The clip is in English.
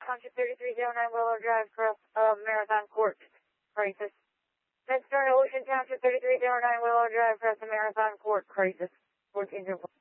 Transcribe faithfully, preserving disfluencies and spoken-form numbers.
Township thirty-three oh nine Willow Drive, cross uh, Marathon Court, crisis. MedStar Ocean Township thirty-three oh nine Willow Drive, cross the Marathon Court, crisis. fourteen oh one.